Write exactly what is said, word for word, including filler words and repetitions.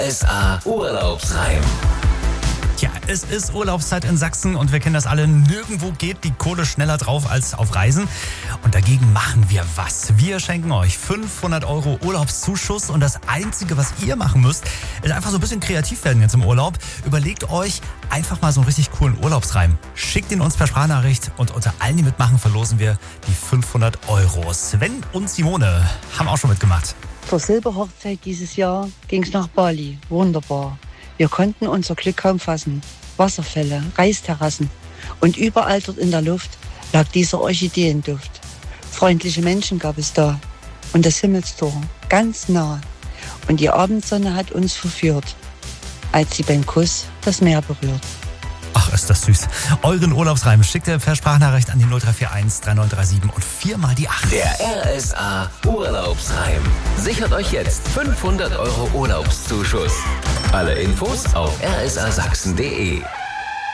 S A Urlaubsreim. Tja, es ist Urlaubszeit in Sachsen und wir kennen das alle. Nirgendwo geht die Kohle schneller drauf als auf Reisen. Und dagegen machen wir was. Wir schenken euch fünfhundert Euro Urlaubszuschuss und das Einzige, was ihr machen müsst, ist einfach so ein bisschen kreativ werden jetzt im Urlaub. Überlegt euch einfach mal so einen richtig coolen Urlaubsreim. Schickt ihn uns per Sprachnachricht und unter allen, die mitmachen, verlosen wir die fünfhundert Euro. Sven und Simone haben auch schon mitgemacht. Zur Silberhochzeit dieses Jahr ging es nach Bali. Wunderbar. Wir konnten unser Glück kaum fassen. Wasserfälle, Reisterrassen und überall dort in der Luft lag dieser Orchideenduft. Freundliche Menschen gab es da und das Himmelstor ganz nah. Und die Abendsonne hat uns verführt, als sie beim Kuss das Meer berührt. Ach, ist das süß. Euren Urlaubsreim schickt ihr per Sprachnachricht an die null drei vier eins drei neun drei sieben und viermal die acht. Der R S A Urlaubsreim. Sichert euch jetzt fünfhundert Euro Urlaubszuschuss. Alle Infos auf r s a sachsen punkt d e.